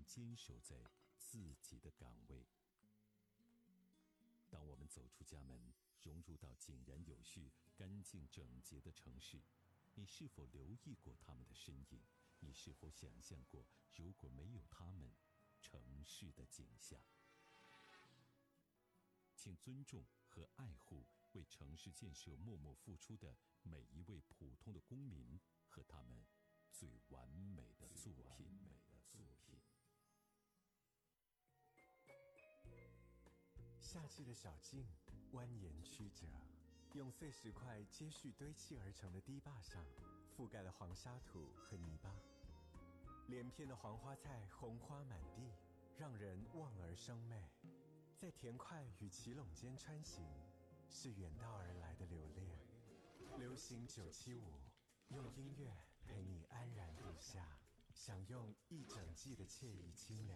坚守在自己的岗位。当我们走出家门，融入到井然有序、干净整洁的城市，你是否留意过他们的身影？你是否想象过，如果没有他们，城市的景象？请尊重和爱护为城市建设默默付出的每一位普通的公民和他们最完美的作品。 夏季的小径蜿蜒曲折，用碎石块接续堆砌而成的堤坝上，覆盖了黄沙土和泥巴。连片的黄花菜红花满地，让人望而生媚。在田块与奇垄间穿行，是远道而来的留恋。流行975，用音乐陪你安然度夏，享用一整季的惬意清凉。